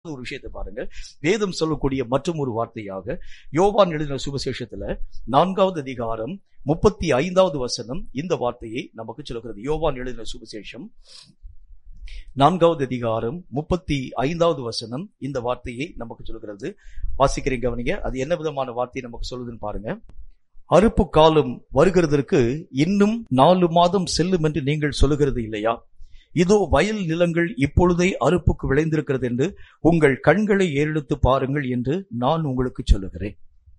ஒரு விஷயத்தை பாருங்க. வேதம் சொல்லக்கூடிய மற்றும் ஒரு வார்த்தையாக யோவான் எழுதின சுவிசேஷத்துல 4வது அதிகாரம் 35வது வசனம் இந்த வார்த்தையை நமக்கு சொல்கிறது. யோவான் எழுதின சுவிசேஷம் 4வது அதிகாரம் 35வது வசனம் இந்த வார்த்தையை நமக்கு சொல்கிறது. வாசிக்கிறேன், கவனிங்க. அது என்ன விதமான வார்த்தையை நமக்கு சொல்லுதுன்னு பாருங்க. அறுப்பு காலம் வருகிறதற்கு இன்னும் 4 மாதம் செல்லும் என்று நீங்கள் சொல்லுகிறது இல்லையா? இதோ வயல் நிலங்கள் இப்பொழுதே அறுப்புக்கு விளைந்திருக்கிறது என்று உங்கள் கண்களை ஏறெடுத்து பாருங்கள் என்று நான் உங்களுக்கு சொல்லுகிறேன்.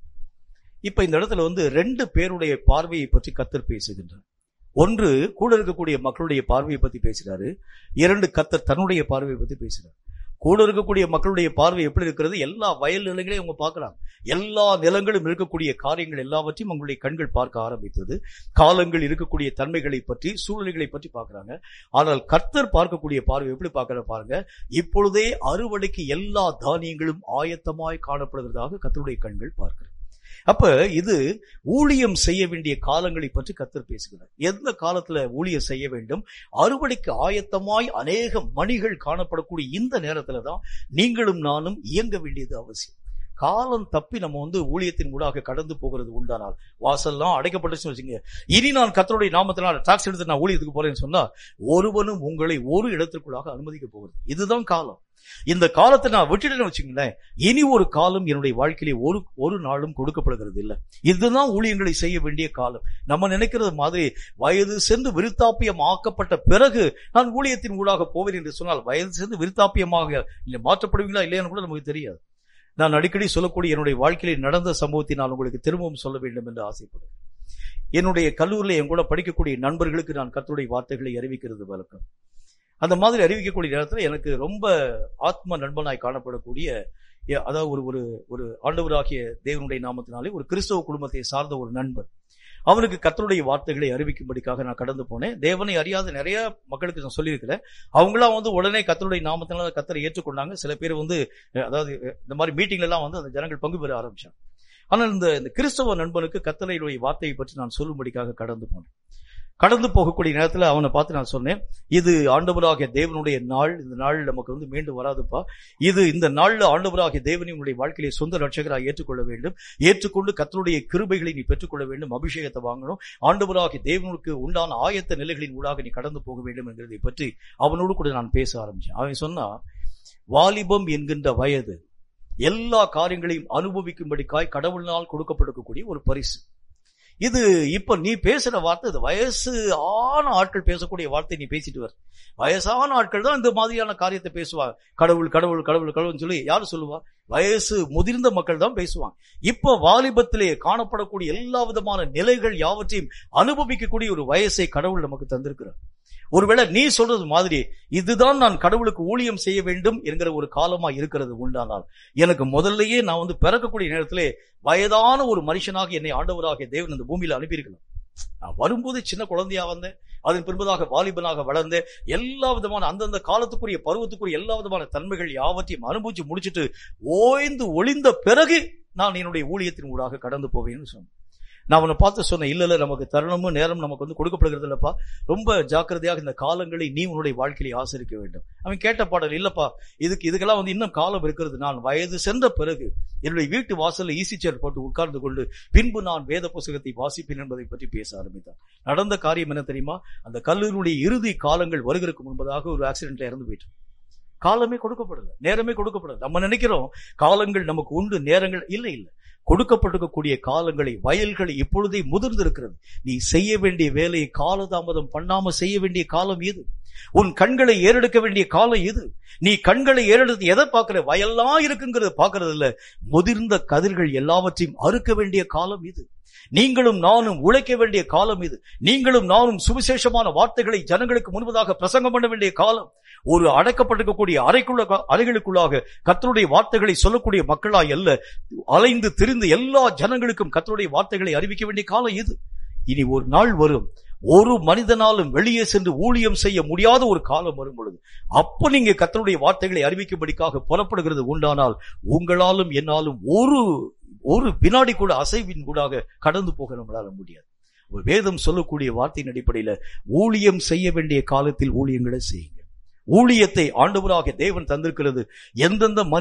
இப்ப இந்த இடத்துல 2 பேருடைய பார்வையை பற்றி கர்த்தர் பேசுகின்றார். ஒன்று கூட இருக்கக்கூடிய மக்களுடைய பார்வையை பத்தி பேசுறாரு. 2 கர்த்தர் தன்னுடைய பார்வையை பத்தி பேசுறாரு. கூட இருக்கக்கூடிய மக்களுடைய பார்வை எப்படி இருக்கிறது? எல்லா வயல் நிலங்களையும் அவங்க பார்க்கலாம். எல்லா நிலங்களும் இருக்கக்கூடிய காரியங்கள் எல்லாவற்றையும் உங்களுடைய கண்கள் பார்க்க ஆரம்பித்தது. காலங்கள் இருக்கக்கூடிய தன்மைகளை பற்றி, சூழ்நிலைகளை பற்றி பார்க்கிறாங்க. ஆனால் கர்த்தர் பார்க்கக்கூடிய பார்வை எப்படி பார்க்கிற பாருங்க. இப்பொழுதே அறுவடைக்கு எல்லா தானியங்களும் ஆயத்தமாய் காணப்படுவதாக கர்த்தருடைய கண்கள் பார்க்கிறது. அப்ப இது ஊழியம் செய்ய வேண்டிய காலங்களை பற்றி கர்த்தர் பேசுகிறார். எந்த காலத்துல ஊழியம் செய்ய வேண்டும்? அறுவடைக்கு ஆயத்தமாய் அநேக மணிகள் காணப்படக்கூடிய இந்த நேரத்துலதான் நீங்களும் நானும் இயங்க வேண்டியது அவசியம். காலம் தப்பி நம்ம ஊழியத்தின் ஊடாக கடந்து போகிறது உண்டானால், வாசல்லாம் அடைக்கப்பட்டுச்சுன்னு வச்சுங்க, இனி நான் கர்த்தருடைய நாமத்தினால் டாக்ஸ் எடுத்து நான் ஊழியத்துக்கு போறேன்னு சொன்னா ஒருவனும் உங்களை ஒரு இடத்திற்குள்ளாக அனுமதிக்க போகிறது. இதுதான் காலம். இந்த காலத்தை நான் விட்டுட்டேன்னு வச்சுங்களேன், இனி ஒரு காலம் என்னுடைய வாழ்க்கையிலே ஒரு நாளும் கொடுக்கப்படுகிறது இல்லை. இதுதான் ஊழியங்களை செய்ய வேண்டிய காலம். நம்ம நினைக்கிறது மாதிரி வயது சென்று விருத்தாப்பியம் ஆக்கப்பட்ட பிறகு நான் ஊழியத்தின் ஊடாக போவேன் என்று சொன்னால், வயது சென்று விருத்தாப்பியமாக மாற்றப்படுவீங்களா இல்லையான்னு கூட நமக்கு தெரியாது. நான் அடிக்கடி சொல்லக்கூடிய என்னுடைய வாழ்க்கையில் நடந்த சம்பவத்தை நான் உங்களுக்கு திரும்பவும் சொல்ல வேண்டும் என்று ஆசைப்படுகிறேன். என்னுடைய கல்லூரியில் என் கூட படிக்கக்கூடிய நண்பர்களுக்கு நான் கர்த்தருடைய வார்த்தைகளை அறிவிக்கிறது வழக்கம். அந்த மாதிரி அறிவிக்கக்கூடிய நேரத்தில் எனக்கு ரொம்ப ஆத்ம நண்பனாய் காணப்படக்கூடிய, அதாவது ஒரு ஆண்டவராகிய தேவனுடைய நாமத்தினாலே ஒரு கிறிஸ்தவ குடும்பத்தை சார்ந்த ஒரு நண்பர், அவனுக்கு கர்த்தருடைய வார்த்தைகளை அறிவிக்கும்படிக்காக நான் கடந்து போனேன். தேவனை அறியாத நிறைய மக்களுக்கு நான் சொல்லியிருக்கிறேன். அவங்களாம் உடனே கர்த்தருடைய நாமத்தினால கர்த்தரை ஏற்றுக்கொண்டாங்க. சில பேர் அதாவது இந்த மாதிரி மீட்டிங்ல எல்லாம் அந்த ஜனங்கள் பங்கு பெற ஆரம்பிச்சாங்க. ஆனால் இந்த கிறிஸ்தவ நண்பனுக்கு கர்த்தருடைய வார்த்தையை பற்றி நான் சொல்லும்படிக்காக கடந்து போனேன். கடந்து போகக்கூடிய நேரத்தில் அவனை பார்த்து நான் சொன்னேன், இது ஆண்டவராகிய தேவனுடைய நாள். இந்த நாள் நமக்கு மீண்டும் வராதுப்பா. இந்த நாள்ல ஆண்டவராகிய தேவனை உன்னுடைய வாழ்க்கையிலே சொந்த ரட்சகராக ஏற்றுக்கொள்ள வேண்டும். ஏற்றுக்கொண்டு கர்த்தருடைய கிருபைகளை நீ பெற்றுக்கொள்ள வேண்டும். அபிஷேகத்தை வாங்கணும். ஆண்டவராகிய தேவனுக்கு உண்டான ஆயத்த நிலைகளின் ஊடாக நீ கடந்து போக வேண்டும் என்கிறதை பற்றி அவனோடு கூட நான் பேச ஆரம்பிச்சேன். அவன் சொன்னா, வாலிபம் என்கின்ற வயது எல்லா காரியங்களையும் அனுபவிக்கும்படிக்காய் கடவுளினால் கொடுக்கப்படக்கூடிய ஒரு பரிசு. இது இப்ப நீ பேசுற வார்த்தை, இது வயசு ஆன ஆட்கள் பேசக்கூடிய வார்த்தை நீ பேசிட்டு வர. வயசான ஆட்கள் தான் இந்த மாதிரியான காரியத்தை பேசுவாங்க. கடவுள் கடவுள் கடவுள் கடவுள்னு சொல்லி யாரு சொல்லுவா? வயசு முதிர்ந்த மக்கள் தான் பேசுவாங்க. இப்ப வாலிபத்திலே காணப்படக்கூடிய எல்லா விதமான நிலைகள் யாவற்றையும் அனுபவிக்கக்கூடிய ஒரு வயசை கடவுள் நமக்கு தந்திருக்கிறார். ஒருவேளை நீ சொல்றது மாதிரி இதுதான் நான் கடவுளுக்கு ஊழியம் செய்ய வேண்டும் என்கிற ஒரு காலமா இருக்கிறது உண்டானால், எனக்கு முதல்லயே நான் பிறக்கக்கூடிய நேரத்திலே வயதான ஒரு மனுஷனாக என்னை ஆண்டவராகிய தேவன் இந்த பூமியில அனுப்பியிருக்கலாம். நான் வரும்போது சின்ன குழந்தையா வந்தேன். அதன் பின்பதாக வாலிபனாக வளர்ந்தேன். எல்லா விதமான அந்தந்த காலத்துக்குரிய பருவத்துக்குரிய எல்லா விதமான தன்மைகள் யாவற்றையும் அனுபவிச்சு முடிச்சுட்டு ஓய்ந்து ஒளிந்த பிறகு நான் என்னுடைய ஊழியத்தின் ஊடாக கடந்து போவேன்னு சொன்னேன். நான் அவனை பார்த்து சொன்னேன், இல்ல நமக்கு தருணமும் நேரம் நமக்கு கொடுக்கப்படுகிறது இல்லப்பா. ரொம்ப ஜாக்கிரதையாக இந்த காலங்களை நீ உன்னுடைய வாழ்க்கையை ஆசரிக்க வேண்டும். அவன் கேட்ட பாடல், இல்லப்பா இதுக்கெல்லாம் இன்னும் காலம் இருக்கிறது. நான் வயது சென்ற பிறகு என்னுடைய வீட்டு வாசல்ல ஈசி சேர் போட்டு உட்கார்ந்து கொண்டு பின்பு நான் வேத புத்தகத்தை வாசிப்பேன் என்பதை பற்றி பேச ஆரம்பித்தான். நடந்த காரியம் என்ன தெரியுமா? அந்த கல்லூரியுடைய இறுதி காலங்கள் வருகிறதுக்கு முன்பதாக ஒரு ஆக்சிடென்ட்ல இறந்து போயிட்டான். காலமே கொடுக்கப்படல, நேரமே கொடுக்கப்படல. நம்ம நினைக்கிறோம் காலங்கள் நமக்கு உண்டு, நேரங்கள் இல்லை. கொடுக்கப்பட்டிருக்கக்கூடிய காலங்களை, வயல்களை இப்பொழுதே முதிர்ந்திருக்கிறது. நீ செய்ய வேண்டிய வேலையை காலதாமதம் பண்ணாம செய்ய வேண்டிய காலம் இது. உன் கண்களை ஏறெடுக்க வேண்டிய காலம் இது. நீ கண்களை ஏறெடுத்து எதை பார்க்கிற? வயல்லாம் இருக்குங்கிறத பார்க்கறது இல்ல. முதிர்ந்த கதிர்கள் எல்லாவற்றையும் அறுக்க வேண்டிய காலம் இது. நீங்களும் நானும் உழைக்க வேண்டிய காலம் இது. நீங்களும் நானும் சுவிசேஷமான வார்த்தைகளை ஜனங்களுக்கு முன்பதாக பிரசங்கம் பண்ண வேண்டிய காலம். ஒரு அடைக்கப்பட்டிருக்கக்கூடிய அறைகளுக்குள்ளாக கர்த்தருடைய வார்த்தைகளை சொல்லக்கூடிய மக்களாய் அல்ல, அலைந்து திரிந்து எல்லா ஜனங்களுக்கும் கர்த்தருடைய வார்த்தைகளை அறிவிக்க வேண்டிய காலம் இது. இனி ஒரு நாள் வரும், ஒரு மனிதனாலும் வெளியே சென்று ஊழியம் செய்ய முடியாத ஒரு காலம் வரும் பொழுது, அப்ப நீங்க கர்த்தருடைய வார்த்தைகளை அறிவிக்கும்படிக்காக புறப்படுகிறது உண்டானால், உங்களாலும் என்னாலும் ஒரு வினாடி கூட அசைவின் கூடாக கடந்து போக நம்மளால முடியாது. வேதம் சொல்லக்கூடிய வார்த்தையின் அடிப்படையில ஊழியம் செய்ய வேண்டிய காலத்தில் ஊழியங்களை செய்யுங்க. ஊழியத்தை ஆண்டவராக தேவன் தந்திருக்கிறது. எந்தெந்த